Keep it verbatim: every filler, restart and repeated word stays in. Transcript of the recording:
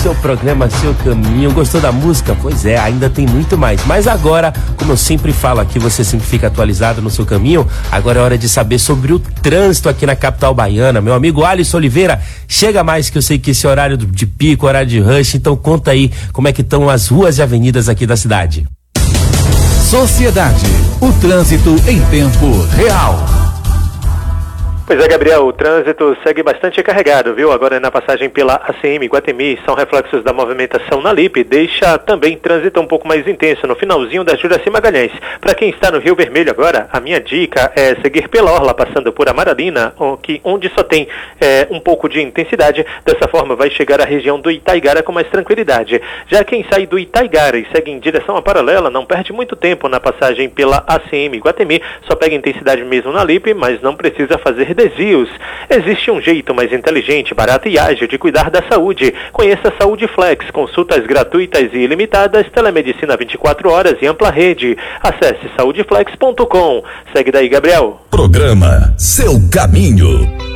seu programa, seu caminho. Gostou da música? Pois é, ainda tem muito mais. Mas agora, como eu sempre falo aqui, você sempre fica atualizado no seu caminho. Agora é hora de saber sobre o trânsito aqui na capital baiana. Meu amigo Alisson Oliveira, chega mais, que eu sei que esse horário de pico, horário de rush, então conta aí como é que estão as ruas e avenidas aqui da cidade. Sociedade, o trânsito em tempo real. Pois é, Gabriel, o trânsito segue bastante carregado, viu? Agora na passagem pela A C M Iguatemi, são reflexos da movimentação na Lipe, deixa também trânsito um pouco mais intenso no finalzinho da Juraci Magalhães. Para quem está no Rio Vermelho agora, a minha dica é seguir pela Orla, passando por Amaralina, onde só tem é, um pouco de intensidade. Dessa forma vai chegar à região do Itaigara com mais tranquilidade. Já quem sai do Itaigara e segue em direção à Paralela, não perde muito tempo na passagem pela A C M Iguatemi, só pega intensidade mesmo na Lipe, mas não precisa fazer desvios. Existe um jeito mais inteligente, barato e ágil de cuidar da saúde. Conheça a Saúde Flex, consultas gratuitas e ilimitadas, telemedicina vinte e quatro horas e ampla rede. Acesse saúde flex ponto com. Segue daí, Gabriel. Programa Seu Caminho.